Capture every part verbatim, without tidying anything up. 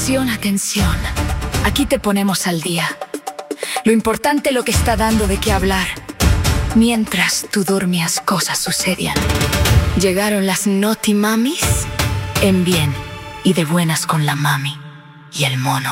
Atención, atención. Aquí te ponemos al día. Lo importante, lo que está dando de qué hablar. Mientras tú dormías, cosas sucedían. Llegaron las Naughty Mamis en bien y de buenas con la mami y el mono.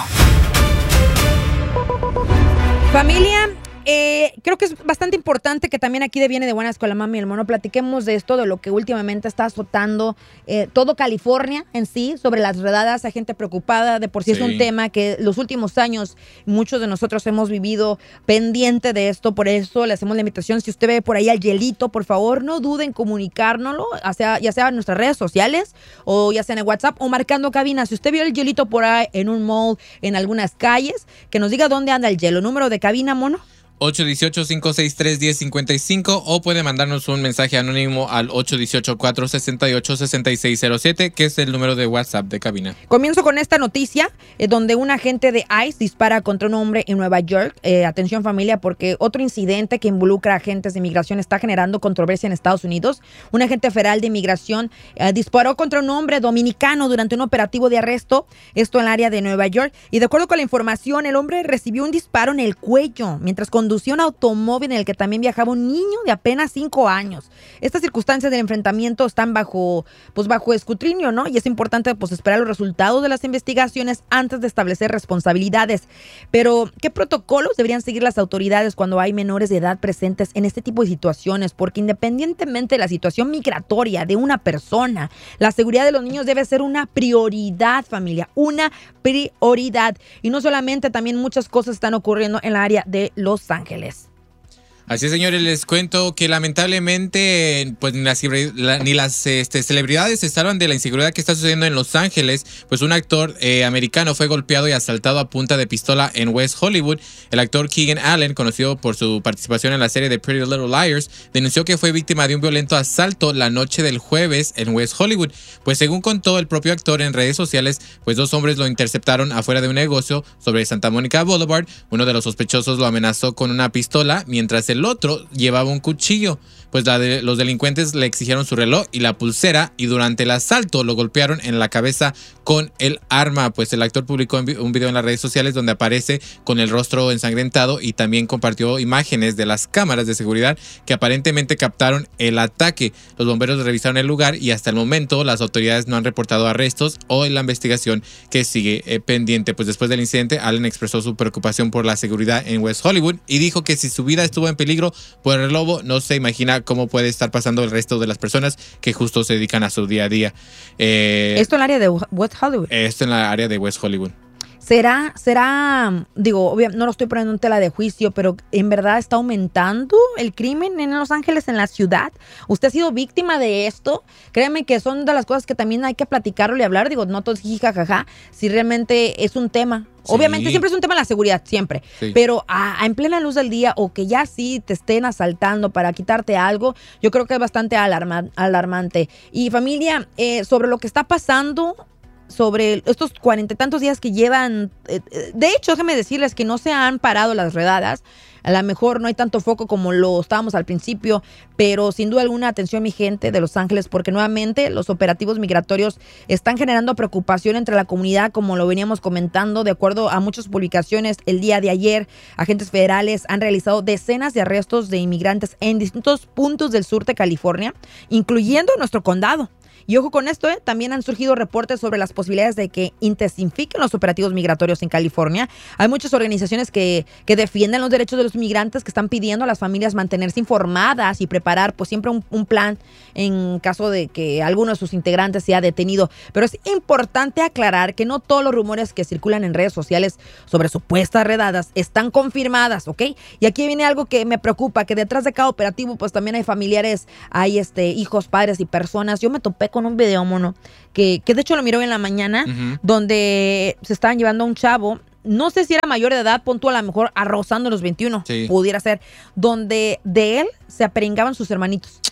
Familia, eh, creo que es bastante importante que también aquí de Viene de Buenas con la Mami y el Mono platiquemos de esto, de lo que últimamente está azotando eh, todo California en sí, sobre las redadas. Hay gente preocupada, de por sí, sí es un tema que los últimos años muchos de nosotros hemos vivido pendiente de esto. Por eso le hacemos la invitación, si usted ve por ahí al hielito, por favor no duden en comunicárnoslo, ya sea, ya sea en nuestras redes sociales o ya sea en el WhatsApp o marcando cabina. Si usted vio el hielito por ahí en un mall, en algunas calles, que nos diga dónde anda el hielo. Número de cabina, Mono. ocho uno ocho, cinco seis tres, uno cero cinco cinco o puede mandarnos un mensaje anónimo al ocho uno ocho, cuatro seis ocho, seis seis cero siete, que es el número de WhatsApp de cabina. Comienzo con esta noticia, eh, donde un agente de ICE dispara contra un hombre en Nueva York. Eh, atención, familia, porque otro incidente que involucra a agentes de inmigración está generando controversia en Estados Unidos. Un agente federal de inmigración eh, disparó contra un hombre dominicano durante un operativo de arresto, esto en el área de Nueva York. Y de acuerdo con la información, el hombre recibió un disparo en el cuello mientras conducía un automóvil en el que también viajaba un niño de apenas cinco años. Estas circunstancias del enfrentamiento están bajo, pues bajo escrutinio, ¿no? Y es importante pues esperar los resultados de las investigaciones antes de establecer responsabilidades. Pero, ¿qué protocolos deberían seguir las autoridades cuando hay menores de edad presentes en este tipo de situaciones? Porque independientemente de la situación migratoria de una persona, la seguridad de los niños debe ser una prioridad, familia, una prioridad. Y no solamente, también muchas cosas están ocurriendo en la área de Los Ángeles. Ángeles. Así es, señores, les cuento que lamentablemente pues ni las, ni las este, celebridades se salvan de la inseguridad que está sucediendo en Los Ángeles. Pues un actor eh, americano fue golpeado y asaltado a punta de pistola en West Hollywood. El actor Keegan Allen, conocido por su participación en la serie de Pretty Little Liars, denunció que fue víctima de un violento asalto la noche del jueves en West Hollywood. Pues según contó el propio actor en redes sociales, pues dos hombres lo interceptaron afuera de un negocio sobre Santa Monica Boulevard. Uno de los sospechosos lo amenazó con una pistola, mientras el El otro llevaba un cuchillo. Pues la de, los delincuentes le exigieron su reloj y la pulsera y durante el asalto lo golpearon en la cabeza con el arma. Pues el actor publicó un video en las redes sociales donde aparece con el rostro ensangrentado y también compartió imágenes de las cámaras de seguridad que aparentemente captaron el ataque. Los bomberos revisaron el lugar y hasta el momento las autoridades no han reportado arrestos o en la investigación que sigue eh, pendiente. Pues después del incidente, Allen expresó su preocupación por la seguridad en West Hollywood y dijo que si su vida estuvo en peligro por el robo, no se imagina cómo puede estar pasando el resto de las personas que justo se dedican a su día a día. Eh, esto en el área de West Hollywood. Esto en la área de West Hollywood. ¿Será, será, digo, obviamente no lo estoy poniendo en tela de juicio, pero en verdad está aumentando el crimen en Los Ángeles, en la ciudad? ¿Usted ha sido víctima de esto? Créeme que son de las cosas que también hay que platicarlo y hablar. Digo, no todo es jijajaja, si realmente es un tema. Sí. Obviamente siempre es un tema la seguridad, siempre. Sí. Pero a, a en plena luz del día o que ya sí te estén asaltando para quitarte algo, yo creo que es bastante alarma, alarmante. Y familia, eh, sobre lo que está pasando, sobre estos cuarenta y tantos días que llevan, eh, de hecho, déjenme decirles que no se han parado las redadas. A lo mejor no hay tanto foco como lo estábamos al principio, pero sin duda alguna, atención mi gente de Los Ángeles, porque nuevamente los operativos migratorios están generando preocupación entre la comunidad, como lo veníamos comentando. De acuerdo a muchas publicaciones, el día de ayer, agentes federales han realizado decenas de arrestos de inmigrantes en distintos puntos del sur de California, incluyendo nuestro condado. Y ojo con esto, ¿eh? También han surgido reportes sobre las posibilidades de que intensifiquen los operativos migratorios en California. Hay muchas organizaciones que, que defienden los derechos de los migrantes, que están pidiendo a las familias mantenerse informadas y preparar pues siempre un, un plan en caso de que alguno de sus integrantes sea detenido. Pero es importante aclarar que no todos los rumores que circulan en redes sociales sobre supuestas redadas están confirmadas, ¿ok? Y aquí viene algo que me preocupa, que detrás de cada operativo pues también hay familiares, hay este, hijos, padres y personas. Yo me topé con un video, Mono, que, que de hecho lo miró en la mañana, uh-huh. donde se estaban llevando a un chavo, no sé si era mayor de edad, pon tú a lo mejor rozando los veintiuno, sí. pudiera ser, donde de él se aperingaban sus hermanitos.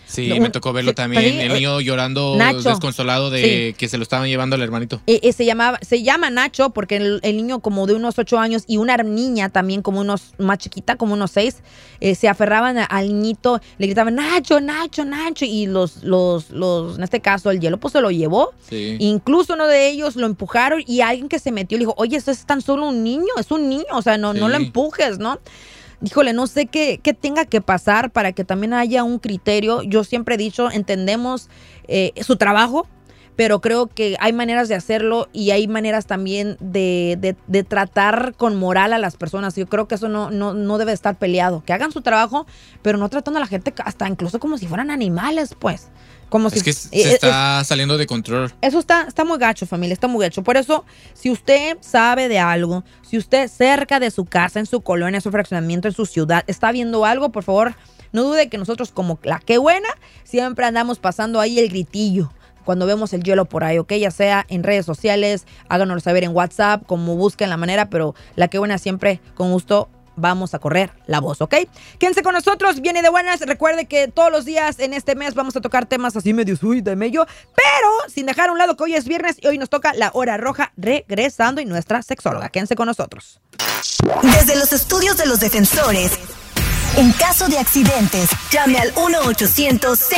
Sí, Un- me tocó verlo se- también. sí, El niño llorando Nacho. desconsolado de Sí. que se lo estaban llevando al hermanito. Eh, eh, se llamaba, se llama Nacho porque el, el niño como de unos ocho años y una niña también como unos más chiquita, como unos seis, eh, se aferraban a- al niñito, le gritaban Nacho, Nacho, Nacho y los, los, los, en este caso el hielo pues se lo llevó. Sí. Incluso uno de ellos lo empujaron y alguien que se metió le dijo, oye, esto es tan solo un niño, es un niño, o sea, no, no Sí. lo empujes, ¿no? Híjole, no sé qué, qué tenga que pasar para que también haya un criterio. Yo siempre he dicho, entendemos eh, su trabajo, pero creo que hay maneras de hacerlo y hay maneras también de, de, de tratar con moral a las personas. Yo creo que eso no, no, no debe estar peleado. Que hagan su trabajo, pero no tratando a la gente hasta incluso como si fueran animales, pues. Como si, Es que se eh, está saliendo de control. eso está, está muy gacho, familia, está muy gacho. Por eso, si usted sabe de algo, si usted cerca de su casa, en su colonia, en su fraccionamiento, en su ciudad, está viendo algo, por favor, no dude que nosotros como la que buena, siempre andamos pasando ahí el gritillo cuando vemos el hielo por ahí, ¿ok? Ya sea en redes sociales, háganoslo saber en WhatsApp, como busquen la manera, pero la que buena siempre, con gusto, vamos a correr la voz, ¿ok? Quédense con nosotros, viene de buenas. Recuerde que todos los días en este mes vamos a tocar temas así medio uy, de medio, pero sin dejar a un lado que hoy es viernes y hoy nos toca la hora roja regresando y nuestra sexóloga. Quédense con nosotros. Desde los estudios de los defensores, en caso de accidentes, llame al uno ochocientos